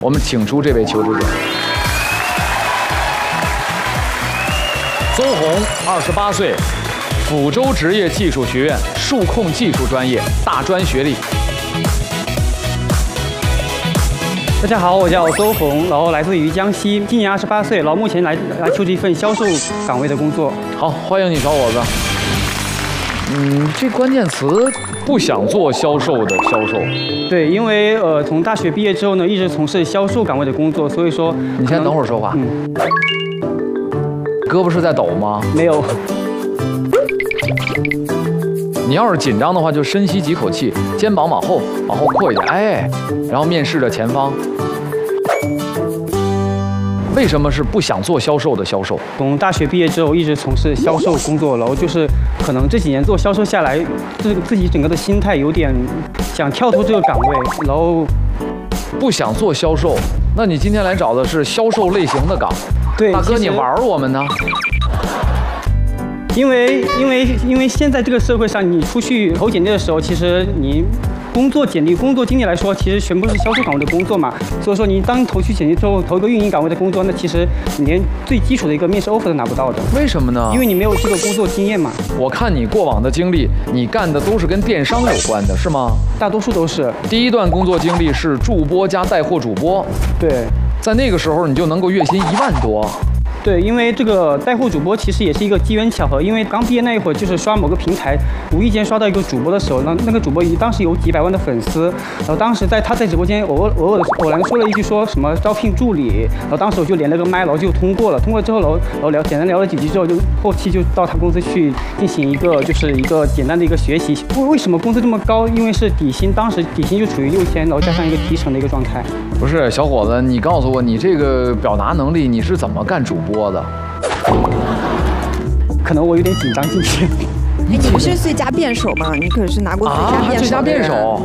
我们请出这位求职者，邹红，28岁，抚州职业技术学院数控技术专业大专学历。 大家好，我叫邹红，然后来自于江西，今年28岁，然后目前来求职一份销售岗位的工作。 好，欢迎你，小伙子。这关键词不想做销售的销售。 对，因为从大学毕业之后呢，一直从事销售岗位的工作，所以说你先等会儿说话。胳膊是在抖吗？ 没有。 你要是紧张的话，就深吸几口气，肩膀往后扩一点，哎，然后面视着前方。为什么是不想做销售的销售？ 从大学毕业之后一直从事销售工作，然后就是可能这几年做销售下来，自己整个的心态有点想跳脱这个岗位，然后不想做销售。那你今天来找的是销售类型的岗？ 对， 大哥，你玩我们呢？ 因为现在这个社会上，你出去投简历的时候，其实你工作简历、工作经历来说，其实全部是销售岗位的工作嘛。所以说，你当投去简历之后，投一个运营岗位的工作，那其实你连最基础的一个面试 offer 都拿不到的。 为什么呢？ 因为你没有这个工作经验嘛。 我看你过往的经历，你干的都是跟电商有关的，是吗？ 大多数都是。 第一段工作经历是助播加带货主播。 对。 在那个时候，你就能够月薪1万多。 对，因为这个带货主播其实也是一个机缘巧合，因为刚毕业那一会儿，就是刷某个平台，无意间刷到一个主播的时候，那个主播当时有几百万的粉丝，然后当时他在直播间偶然说了一句说什么招聘助理，然后当时我就连了个麦，然后就通过了。通过之后，然后简单聊了几句之后，就后期就到他公司去进行一个简单的一个学习。为什么工资这么高？因为是底薪，当时底薪就处于6000，然后加上一个提成的一个状态。 不是，小伙子，你告诉我，你这个表达能力，你是怎么干主播的？ 可能我有点紧张进去。 你不是最佳辩手吗？你可是拿过最佳辩手。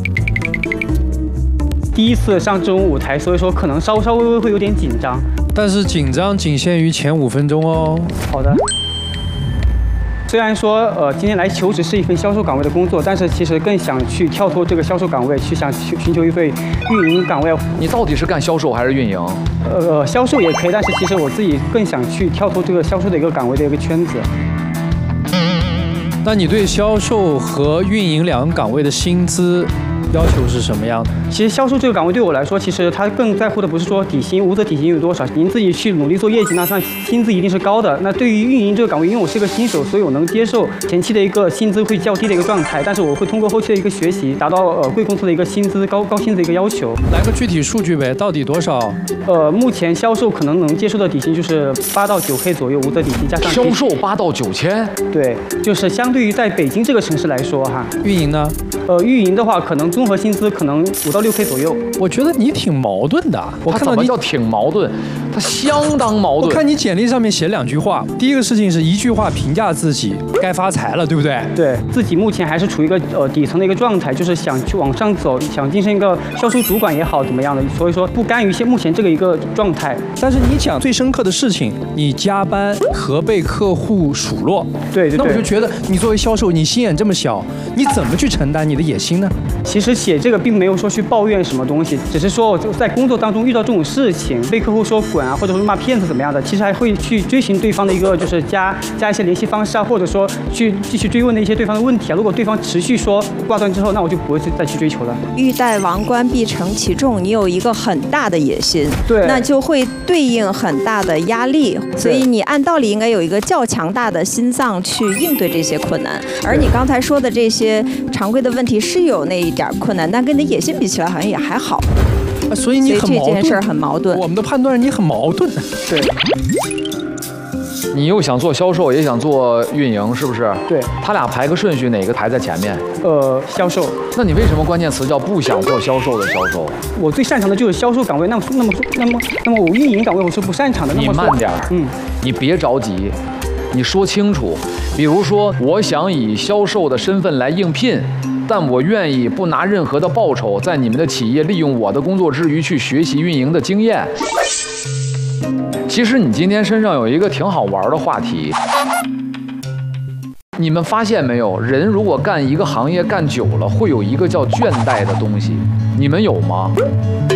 第一次上这种舞台，所以说可能稍微会有点紧张。 但是紧张仅限于前5分钟哦。 好的。虽然说今天来求职是一份销售岗位的工作，但是其实更想去跳脱这个销售岗位，想寻求一份运营岗位。 你到底是干销售还是运营？ 销售也可以，但是其实我自己更想去跳脱这个销售的一个岗位的一个圈子。 那你对销售和运营2个岗位的薪资要求是什么样的？ 其实销售这个岗位对我来说，其实他更在乎的不是说底薪，无责底薪有多少，您自己去努力做业绩，那薪资一定是高的。那对于运营这个岗位，因为我是个新手，所以我能接受前期的一个薪资会较低的一个状态，但是我会通过后期的一个学习，达到贵公司的一个薪资高薪资的一个要求。 来个具体数据呗，到底多少？ 目前销售可能接受的底薪就是8到9K 左右，无责底薪加上销售8到9千。 对，就是相对于在北京这个城市来说哈。 运营呢？ 运营的话，可能综合薪资可能5到6K 左右。 我觉得你挺矛盾的。我看到你怎么叫挺矛盾？他相当矛盾。 我看你简历上面写2句话，第一个事情是1句话评价自己该发财了，对不对？ 对自己目前还是处于一个底层的一个状态，就是想去往上走，想晋升一个销售主管也好，怎么样的，所以说不甘于目前这个一个状态。 但是你讲最深刻的事情，你加班和被客户数落， 对。 那我就觉得你作为销售，你心眼这么小，你怎么去承担你的野心呢？ 其实写这个并没有说去抱怨什么东西，只是说我就在工作当中遇到这种事情，被客户说滚啊，或者说骂骗子怎么样的，其实还会去追寻对方的一个就是加一些联系方式啊，或者说去继续追问的一些对方的问题啊。如果对方持续说挂断之后，那我就不会再去追求了。 欲戴王冠必承其重，你有一个很大的野心， 对， 那就会对应很大的压力，所以你按道理应该有一个较强大的心脏去应对这些困难。而你刚才说的这些常规的问题是有那一点困难，但跟你的野心比起来好像也还好。 所以你很矛盾。 这件事很矛盾。 我们的判断是你很矛盾。 对。 你又想做销售，也想做运营，是不是？ 对。 他俩排个顺序，哪个排在前面？ 销售。 那你为什么关键词叫不想做销售的销售？ 我最擅长的就是销售岗位，那么我运营岗位我是不擅长的。 你慢点，你别着急，你说清楚。比如说，我想以销售的身份来应聘。但我愿意不拿任何的报酬，在你们的企业利用我的工作之余去学习运营的经验。其实你今天身上有一个挺好玩的话题，你们发现没有？人如果干一个行业干久了，会有一个叫倦怠的东西，你们有吗？